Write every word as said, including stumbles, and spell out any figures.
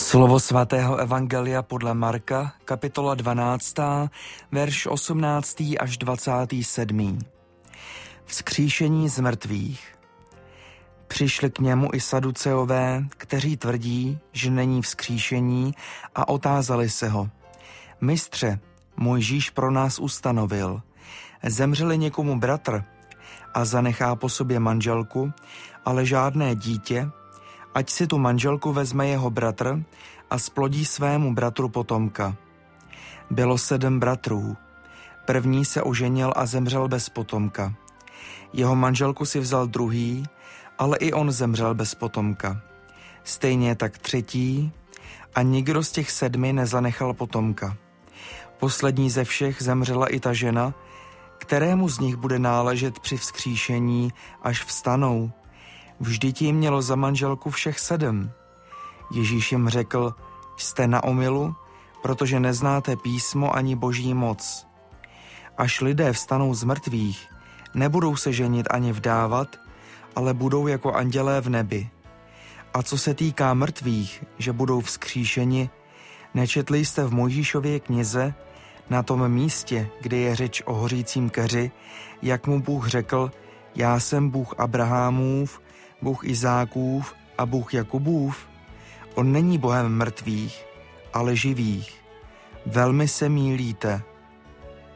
Slovo svatého evangelia podle Marka, kapitola dvanáctá, verš osmnáctý až dvacátý sedmý. Vzkříšení z mrtvých. Přišli k němu i saduceové, kteří tvrdí, že není vzkříšení, a otázali se ho: Mistře, Mojžíš pro nás ustanovil, zemřeli někomu bratr a zanechá po sobě manželku, ale žádné dítě, ať si tu manželku vezme jeho bratr a splodí svému bratru potomka. Bylo sedm bratrů. První se oženil a zemřel bez potomka. Jeho manželku si vzal druhý, ale i on zemřel bez potomka. Stejně tak třetí, a nikdo z těch sedmi nezanechal potomka. Poslední ze všech zemřela i ta žena, kterému z nich bude náležet při vzkříšení, až vstanou. Vždyť jim mělo za manželku všech sedm. Ježíš jim řekl: Jste na omylu, protože neznáte písmo ani boží moc. Až lidé vstanou z mrtvých, nebudou se ženit ani vdávat, ale budou jako andělé v nebi. A co se týká mrtvých, že budou vzkříšeni, nečetli jste v Mojžíšově knize, na tom místě, kde je řeč o hořícím keři, jak mu Bůh řekl: Já jsem Bůh Abrahamův, Bůh Izákův a Bůh Jakubův? On není Bohem mrtvých, ale živých. Velmi se mýlíte.